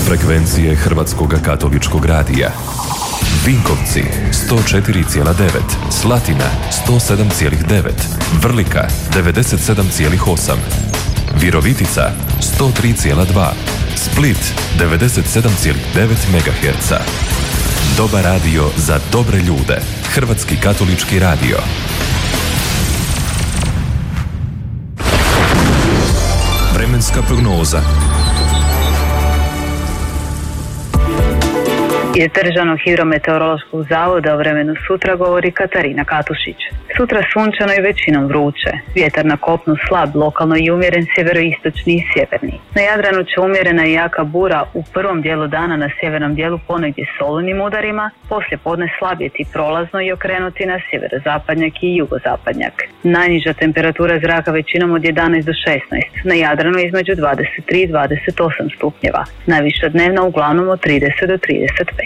Frekvencije Hrvatskog katoličkog radija. Vinkovci 104,9, Slatina 107,9, Vrlika 97,8, Virovitica 103,2, Split 97,9 MHz. Dobar radio za dobre ljude. Hrvatski katolički radio. Vremenska prognoza. Iz Državnog hidrometeorološkog zavoda o vremenu sutra govori Katarina Katušić. Sutra sunčano i većinom vruće. Vjetar na kopnu slab, lokalno i umjeren sjeveroistočni i sjeverni. Na Jadranu će umjerena i jaka bura u prvom dijelu dana na sjevernom dijelu ponegdje s olujnim udarima, poslije podne slabjeti prolazno i okrenuti na sjeverozapadnjak i jugozapadnjak. Najniža temperatura zraka većinom od 11 do 16, na Jadranu između 23 i 28 stupnjeva. Najviša dnevna uglavnom od 30 do 35.